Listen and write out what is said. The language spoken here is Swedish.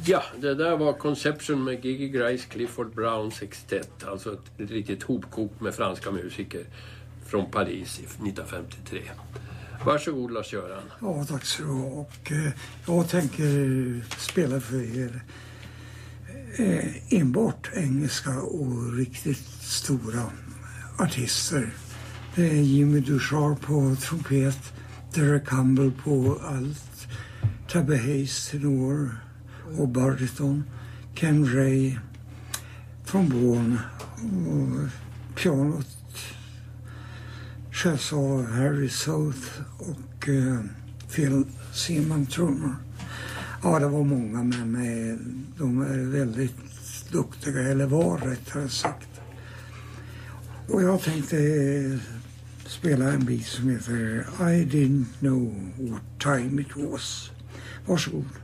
Ja, det där var Conception med Gigi Grace, Clifford Brown Sextet. Alltså ett riktigt hopkok med franska musiker från Paris 1953. Varsågod Lars-Göran. Ja, tack så du ha. Och jag tänker spela för er enbart engelska och riktigt stora artister. Det är Jimmy Duchard på trumpet, Derek Campbell på allt, Tabby Hayes tenor och bariton, Ken Ray trombon och pianot, Chazza Harry South och Phil Seaman trummor. Ja, det var många, men de är väldigt duktiga, eller var rättare sagt. Och jag tänkte spela en bit som heter I didn't know what time it was. Varsågod.